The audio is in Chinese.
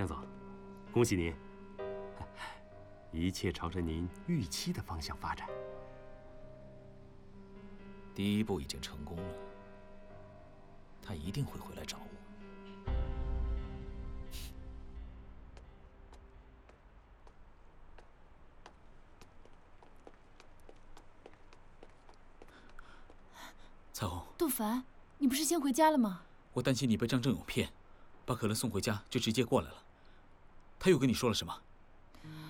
张总，恭喜您，一切朝着您预期的方向发展。 第一步已经成功了，他一定会回来找我。彩虹， 杜凡，你不是先回家了吗？ 我担心你被张正勇骗，把可乐送回家就直接过来了。他又跟你说了什么？